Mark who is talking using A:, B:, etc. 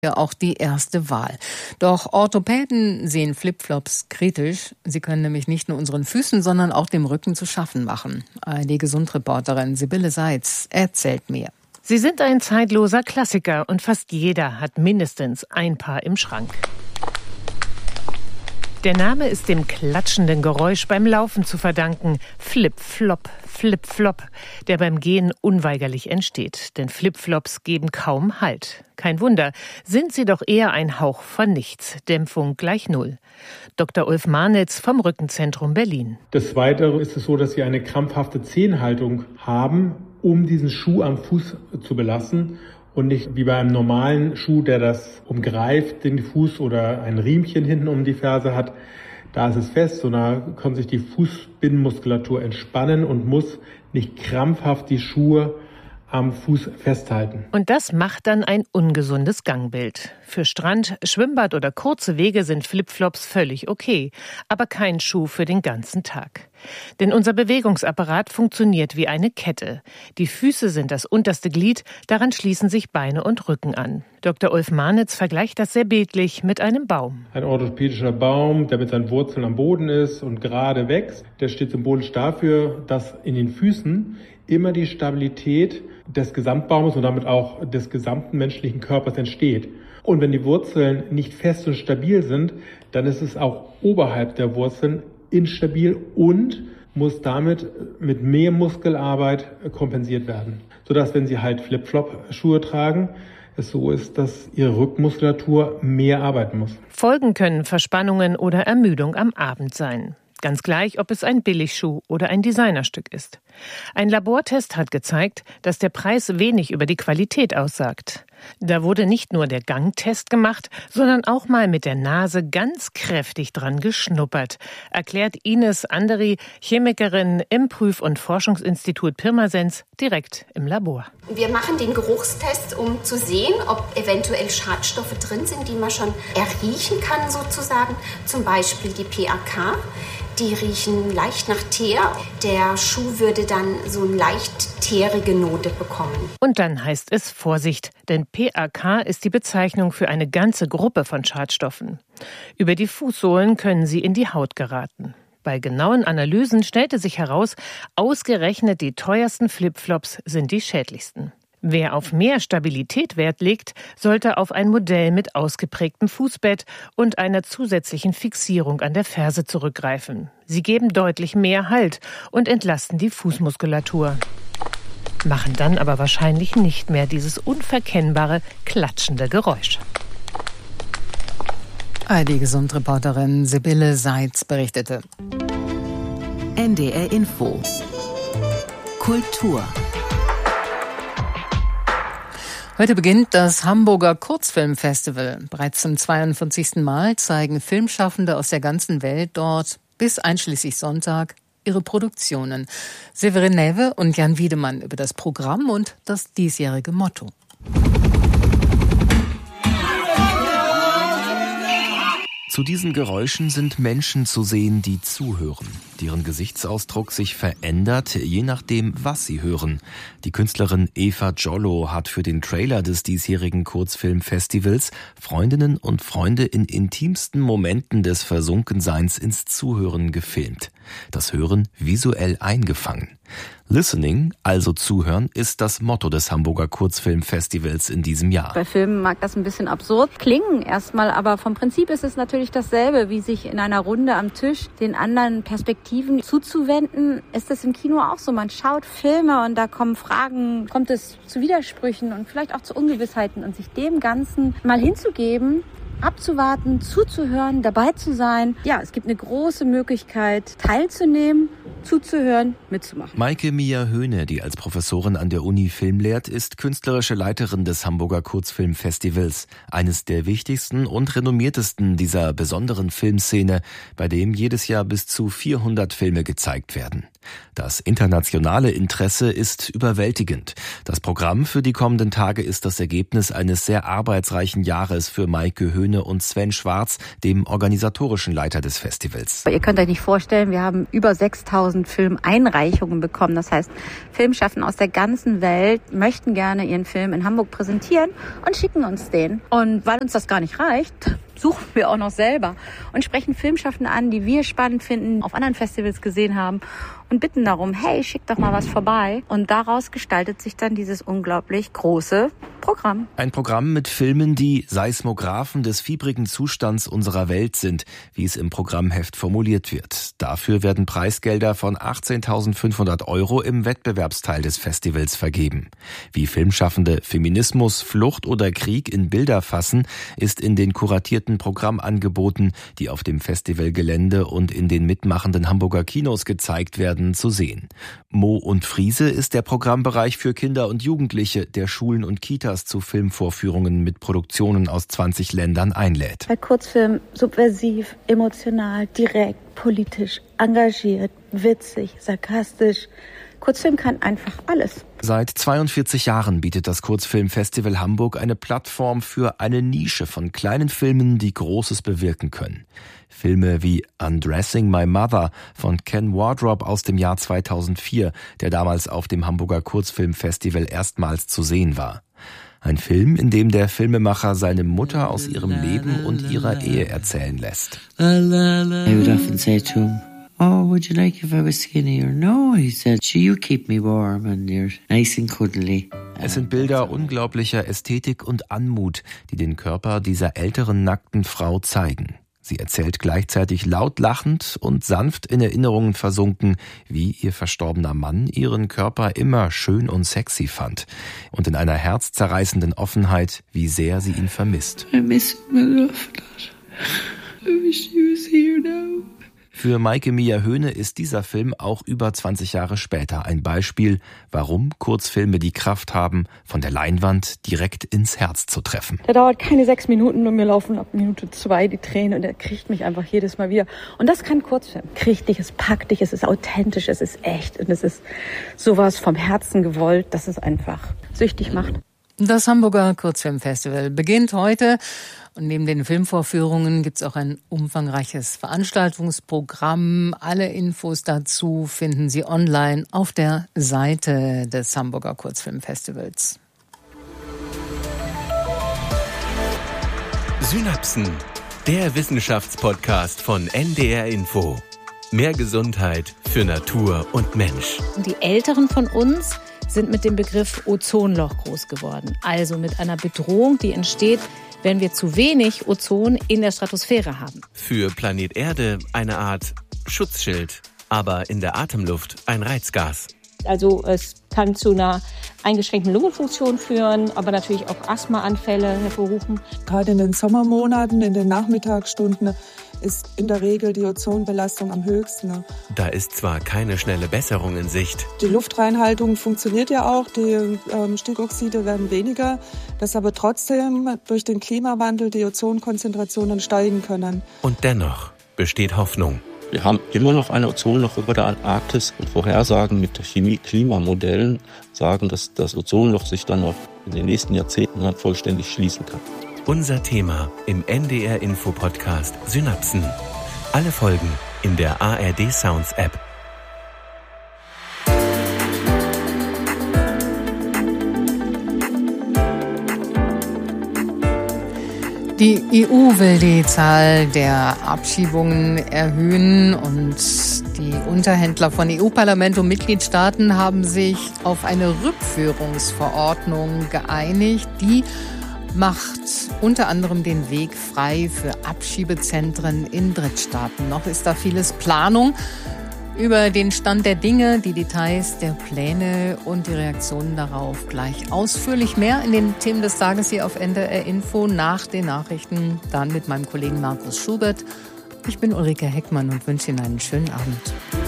A: ja auch die erste Wahl. Doch Orthopäden sehen Flipflops kritisch. Sie können nämlich nicht nur unseren Füßen, sondern auch dem Rücken zu schaffen machen. ARD-Gesundreporterin Sibylle Seitz erzählt mehr.
B: Sie sind ein zeitloser Klassiker und fast jeder hat mindestens ein Paar im Schrank. Der Name ist dem klatschenden Geräusch beim Laufen zu verdanken. Flip-Flop, Flip-Flop, der beim Gehen unweigerlich entsteht. Denn Flipflops geben kaum Halt. Kein Wunder, sind sie doch eher ein Hauch von nichts. Dämpfung gleich null. Dr. Ulf Marnitz vom Rückenzentrum Berlin.
C: Des Weiteren ist es so, dass sie eine krampfhafte Zehenhaltung haben, um diesen Schuh am Fuß zu belassen. Und nicht wie bei einem normalen Schuh, der das umgreift, den Fuß oder ein Riemchen hinten um die Ferse hat. Da ist es fest, sondern kann sich die Fußbindenmuskulatur entspannen und muss nicht krampfhaft die Schuhe am Fuß festhalten.
B: Und das macht dann ein ungesundes Gangbild. Für Strand, Schwimmbad oder kurze Wege sind Flipflops völlig okay, aber kein Schuh für den ganzen Tag. Denn unser Bewegungsapparat funktioniert wie eine Kette. Die Füße sind das unterste Glied, daran schließen sich Beine und Rücken an. Dr. Ulf Marnitz vergleicht das sehr bildlich mit einem Baum.
C: Ein orthopädischer Baum, der mit seinen Wurzeln am Boden ist und gerade wächst, der steht symbolisch dafür, dass in den Füßen immer die Stabilität des Gesamtbaumes und damit auch des gesamten menschlichen Körpers entsteht. Und wenn die Wurzeln nicht fest und stabil sind, dann ist es auch oberhalb der Wurzeln instabil und muss damit mit mehr Muskelarbeit kompensiert werden. Sodass, wenn Sie halt Flip-Flop-Schuhe tragen, es so ist, dass Ihre Rückenmuskulatur mehr arbeiten muss.
B: Folgen können Verspannungen oder Ermüdung am Abend sein. Ganz gleich, ob es ein Billigschuh oder ein Designerstück ist. Ein Labortest hat gezeigt, dass der Preis wenig über die Qualität aussagt. Da wurde nicht nur der Gangtest gemacht, sondern auch mal mit der Nase ganz kräftig dran geschnuppert, erklärt Ines Anderi, Chemikerin im Prüf- und Forschungsinstitut Pirmasens, direkt im Labor.
D: Wir machen den Geruchstest, um zu sehen, ob eventuell Schadstoffe drin sind, die man schon erriechen kann sozusagen, zum Beispiel die PAK. Die riechen leicht nach Teer. Der Schuh würde dann so eine leicht teerige Note bekommen.
B: Und dann heißt es Vorsicht, denn PAK ist die Bezeichnung für eine ganze Gruppe von Schadstoffen. Über die Fußsohlen können sie in die Haut geraten. Bei genauen Analysen stellte sich heraus, ausgerechnet die teuersten Flipflops sind die schädlichsten. Wer auf mehr Stabilität Wert legt, sollte auf ein Modell mit ausgeprägtem Fußbett und einer zusätzlichen Fixierung an der Ferse zurückgreifen. Sie geben deutlich mehr Halt und entlasten die Fußmuskulatur. Machen dann aber wahrscheinlich nicht mehr dieses unverkennbare, klatschende Geräusch.
A: ARD-Gesundreporterin Sibylle Seitz berichtete.
E: NDR Info. Kultur.
A: Heute beginnt das Hamburger Kurzfilmfestival. Bereits zum 42. Mal zeigen Filmschaffende aus der ganzen Welt dort bis einschließlich Sonntag ihre Produktionen. Severin Newe und Jan Wiedemann über das Programm und das diesjährige Motto.
F: Zu diesen Geräuschen sind Menschen zu sehen, die zuhören. Deren Gesichtsausdruck sich verändert, je nachdem, was sie hören. Die Künstlerin Eva Jollo hat für den Trailer des diesjährigen Kurzfilmfestivals Freundinnen und Freunde in intimsten Momenten des Versunkenseins ins Zuhören gefilmt. Das Hören visuell eingefangen. Listening, also zuhören, ist das Motto des Hamburger Kurzfilmfestivals in diesem Jahr.
G: Bei Filmen mag das ein bisschen absurd klingen erstmal, aber vom Prinzip ist es natürlich dasselbe, wie sich in einer Runde am Tisch den anderen Perspektiven zuzuwenden. Ist es im Kino auch so? Man schaut Filme und da kommen Fragen, kommt es zu Widersprüchen und vielleicht auch zu Ungewissheiten und sich dem Ganzen mal hinzugeben, abzuwarten, zuzuhören, dabei zu sein. Ja, es gibt eine große Möglichkeit, teilzunehmen, zuzuhören, mitzumachen.
F: Maike Mia Höhne, die als Professorin an der Uni Film lehrt, ist künstlerische Leiterin des Hamburger Kurzfilmfestivals, eines der wichtigsten und renommiertesten dieser besonderen Filmszene, bei dem jedes Jahr bis zu 400 Filme gezeigt werden. Das internationale Interesse ist überwältigend. Das Programm für die kommenden Tage ist das Ergebnis eines sehr arbeitsreichen Jahres für Maike Höhne und Sven Schwarz, dem organisatorischen Leiter des Festivals.
G: Ihr könnt euch nicht vorstellen, wir haben über 6.000 1000 Filmeinreichungen bekommen. Das heißt, Filmschaffende aus der ganzen Welt möchten gerne ihren Film in Hamburg präsentieren und schicken uns den. Und weil uns das gar nicht reicht, suchen wir auch noch selber und sprechen Filmschaffende an, die wir spannend finden, auf anderen Festivals gesehen haben und bitten darum, hey, schick doch mal was vorbei. Und daraus gestaltet sich dann dieses unglaublich große Programm.
F: Ein Programm mit Filmen, die Seismographen des fiebrigen Zustands unserer Welt sind, wie es im Programmheft formuliert wird. Dafür werden Preisgelder von 18.500 € im Wettbewerbsteil des Festivals vergeben. Wie Filmschaffende Feminismus, Flucht oder Krieg in Bilder fassen, ist in den kuratierten Programmangeboten, die auf dem Festivalgelände und in den mitmachenden Hamburger Kinos gezeigt werden, zu sehen. Mo und Friese ist der Programmbereich für Kinder und Jugendliche, der Schulen und Kitas zu Filmvorführungen mit Produktionen aus 20 Ländern einlädt.
G: Bei Kurzfilm subversiv, emotional, direkt, politisch, engagiert, witzig, sarkastisch. Kurzfilm kann einfach alles.
F: Seit 42 Jahren bietet das Kurzfilmfestival Hamburg eine Plattform für eine Nische von kleinen Filmen, die Großes bewirken können. Filme wie Undressing My Mother von Ken Wardrop aus dem Jahr 2004, der damals auf dem Hamburger Kurzfilmfestival erstmals zu sehen war. Ein Film, in dem der Filmemacher seine Mutter aus ihrem Leben und ihrer Ehe erzählen lässt.
E: I would often say to him, "Oh, would you like if I was skinnier?" "No," he said, "you keep me warm and you're nice and cuddly."
F: Es sind Bilder unglaublicher Ästhetik und Anmut, die den Körper dieser älteren nackten Frau zeigen. Sie erzählt gleichzeitig laut lachend und sanft in Erinnerungen versunken, wie ihr verstorbener Mann ihren Körper immer schön und sexy fand und in einer herzzerreißenden Offenheit, wie sehr sie ihn vermisst.
E: I miss my love, Dad. I wish he was here now.
F: Für Maike Mia-Höhne ist dieser Film auch über 20 Jahre später ein Beispiel, warum Kurzfilme die Kraft haben, von der Leinwand direkt ins Herz zu treffen.
H: Der dauert keine 6 Minuten und mir laufen ab Minute 2 die Tränen und er kriegt mich einfach jedes Mal wieder. Und das kann Kurzfilm. Kriegt dich, es packt dich, es ist authentisch, es ist echt und es ist sowas vom Herzen gewollt, dass es einfach süchtig macht.
A: Das Hamburger Kurzfilmfestival beginnt heute und neben den Filmvorführungen gibt's auch ein umfangreiches Veranstaltungsprogramm. Alle Infos dazu finden Sie online auf der Seite des Hamburger Kurzfilmfestivals.
I: Synapsen, der Wissenschaftspodcast von NDR Info. Mehr Gesundheit für Natur und Mensch.
J: Die Älteren von uns sind mit dem Begriff Ozonloch groß geworden. Also mit einer Bedrohung, die entsteht, wenn wir zu wenig Ozon in der Stratosphäre haben.
I: Für Planet Erde eine Art Schutzschild, aber in der Atemluft ein Reizgas.
K: Also es kann zu einer eingeschränkten Lungenfunktion führen, aber natürlich auch Asthmaanfälle hervorrufen.
L: Gerade in den Sommermonaten, in den Nachmittagsstunden, ist in der Regel die Ozonbelastung am höchsten.
I: Da ist zwar keine schnelle Besserung in Sicht.
L: Die Luftreinhaltung funktioniert ja auch, die Stickoxide werden weniger, dass aber trotzdem durch den Klimawandel die Ozonkonzentrationen steigen können.
I: Und dennoch besteht Hoffnung.
M: Wir haben immer noch ein Ozonloch über der Antarktis und Vorhersagen mit Chemie-Klimamodellen sagen, dass das Ozonloch sich dann auch in den nächsten Jahrzehnten dann vollständig schließen kann.
I: Unser Thema im NDR-Info-Podcast Synapsen. Alle Folgen in der ARD Sounds App.
A: Die EU will die Zahl der Abschiebungen erhöhen und die Unterhändler von EU-Parlament und Mitgliedstaaten haben sich auf eine Rückführungsverordnung geeinigt, die macht unter anderem den Weg frei für Abschiebezentren in Drittstaaten. Noch ist da vieles Planung. Über den Stand der Dinge, die Details der Pläne und die Reaktionen darauf gleich ausführlich mehr in den Themen des Tages hier auf NDR Info nach den Nachrichten. Dann mit meinem Kollegen Markus Schubert. Ich bin Ulrike Heckmann und wünsche Ihnen einen schönen Abend.